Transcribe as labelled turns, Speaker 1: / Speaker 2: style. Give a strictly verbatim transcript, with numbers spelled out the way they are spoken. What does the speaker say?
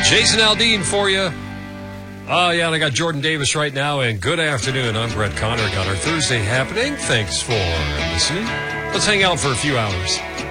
Speaker 1: Jason Aldean for you. Oh, yeah, and I got Jordan Davis right now, and good afternoon. I'm Brett Conner. Got our Thursday happening. Thanks for listening. Let's hang out for a few hours.